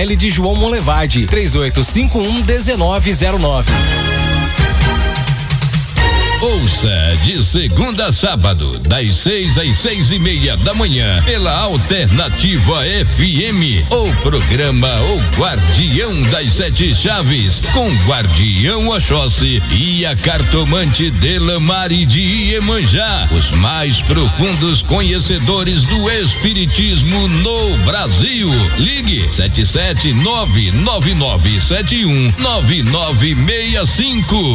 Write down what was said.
CDL de João Monlevade, 3851-1909. Ouça de segunda a sábado, das 6 às 6:30 da manhã, pela Alternativa FM, o programa O Guardião das Sete Chaves, com Guardião Oxóssi e a cartomante Delamare de Iemanjá, os mais profundos conhecedores do espiritismo no Brasil. Ligue 77999719965.